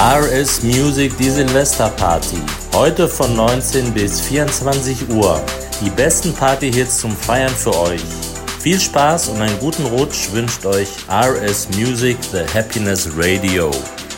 RS Music, die Silvesterparty. Heute von 19 bis 24 Uhr. Die besten Partyhits zum Feiern für euch. Viel Spaß und einen guten Rutsch wünscht euch RS Music, The Happiness Radio.